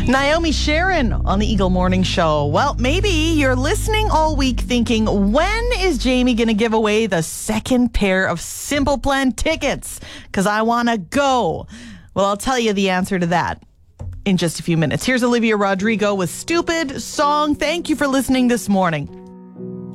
Naomi Sharon on the Eagle Morning Show. Well, maybe you're listening all week thinking, when is Jamie going to give away the second pair of Simple Plan tickets? Because I want to go. Well, I'll tell you the answer to that in just a few minutes. Here's Olivia Rodrigo with Stupid Song. Thank you for listening this morning.